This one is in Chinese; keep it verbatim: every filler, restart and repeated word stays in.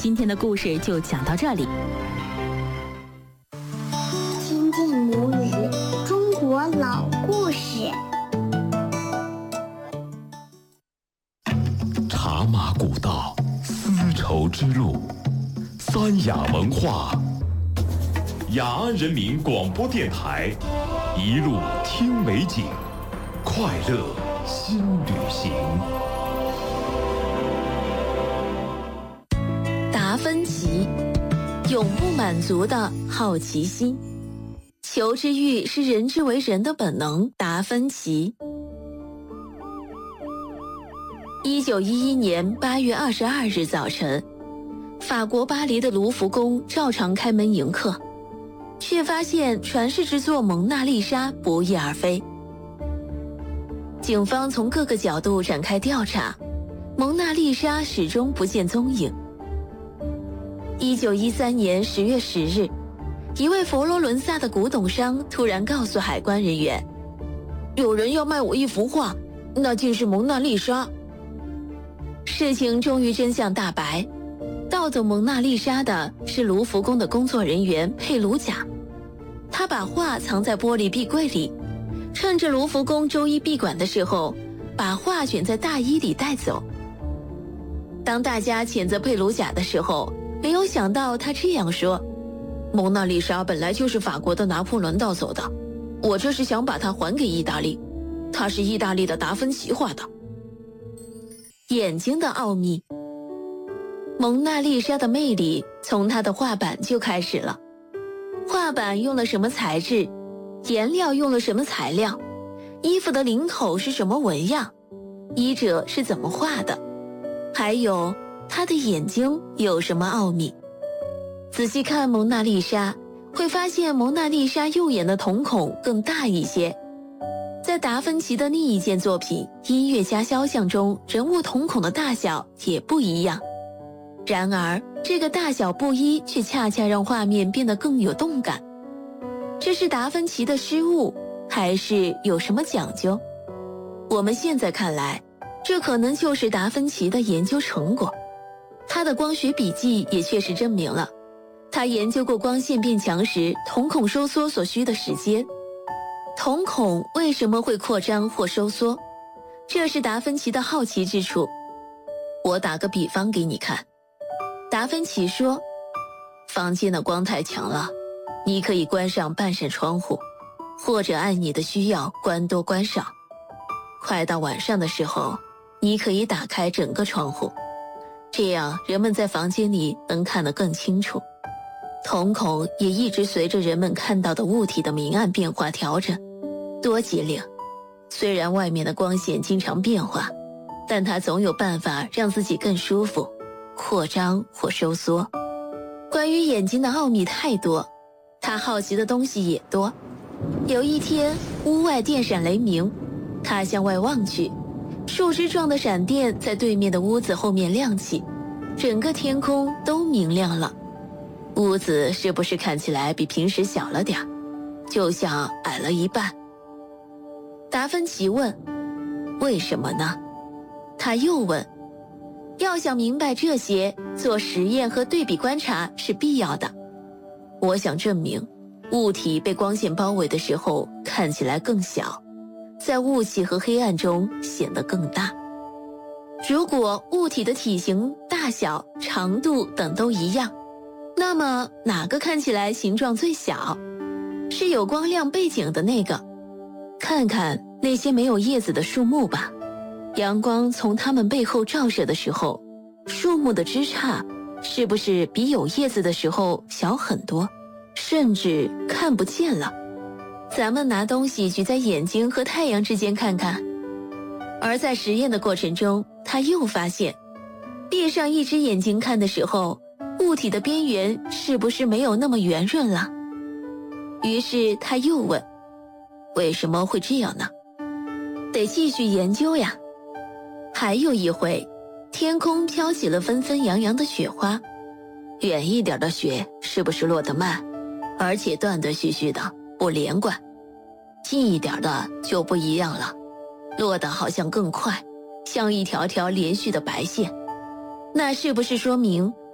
今天的故事就讲到这里。 亲近母语，中国老故事。 茶马古道，丝绸之路，三雅文化。雅安人民广播电台，一路听美景，快乐新旅行。 达芬奇，永不满足的好奇心。求知欲是人之为人的本能。达芬奇。一九一一年八月二十二日早晨，法国巴黎的卢浮宫照常开门迎客，却发现传世之作《蒙娜丽莎》不翼而飞。警方从各个角度展开调查，蒙娜丽莎始终不见踪影。一九一三年十月十日，一位佛罗伦萨的古董商突然告诉海关人员，有人要卖我一幅画，那竟是蒙娜丽莎。事情终于真相大白，盗走蒙娜丽莎的是卢浮宫的工作人员佩鲁贾，他把画藏在玻璃壁柜里，趁着卢浮宫周一闭馆的时候，把画卷在大衣里带走。当大家谴责佩鲁贾的时候，没有想到他这样说，蒙娜丽莎本来就是法国的拿破仑盗走的，我这是想把它还给意大利，它是意大利的达芬奇画的。眼睛的奥秘。蒙娜丽莎的魅力从她的画板就开始了。画板用了什么材质，颜料用了什么材料，衣服的领口是什么纹样，医者是怎么画的，还有她的眼睛有什么奥秘。仔细看蒙娜丽莎，会发现蒙娜丽莎右眼的瞳孔更大一些。在达芬奇的另一件作品《音乐家肖像》中，人物瞳孔的大小也不一样。然而，这个大小不一却恰恰让画面变得更有动感。这是达芬奇的失误，还是有什么讲究？我们现在看来，这可能就是达芬奇的研究成果。他的光学笔记也确实证明了，他研究过光线变强时瞳孔收缩所需的时间。瞳孔为什么会扩张或收缩？这是达芬奇的好奇之处。我打个比方给你看。达芬奇说，房间的光太强了，你可以关上半扇窗户，或者按你的需要关多关少。快到晚上的时候，你可以打开整个窗户，这样人们在房间里能看得更清楚。瞳孔也一直随着人们看到的物体的明暗变化调整。多机灵！虽然外面的光线经常变化，但它总有办法让自己更舒服，扩张或收缩。关于眼睛的奥秘太多，他好奇的东西也多。有一天，屋外电闪雷鸣，他向外望去，树枝状的闪电在对面的屋子后面亮起，整个天空都明亮了。屋子是不是看起来比平时小了点，就像矮了一半？达芬奇问，为什么呢？他又问，要想明白这些，做实验和对比观察是必要的。我想证明，物体被光线包围的时候看起来更小，在雾气和黑暗中显得更大。如果物体的体型、大小、长度等都一样，那么哪个看起来形状最小？是有光亮背景的那个。看看那些没有叶子的树木吧，阳光从它们背后照射的时候，树木的枝杈是不是比有叶子的时候小很多，甚至看不见了？咱们拿东西举在眼睛和太阳之间看看。而在实验的过程中，他又发现，闭上一只眼睛看的时候，物体的边缘是不是没有那么圆润了？于是他又问，为什么会这样呢？得继续研究呀。还有一回，天空飘起了纷纷扬扬的雪花，远一点的雪是不是落得慢，而且断断续续的，不连贯？近一点的就不一样了，落得好像更快，像一条条连续的白线。那是不是说明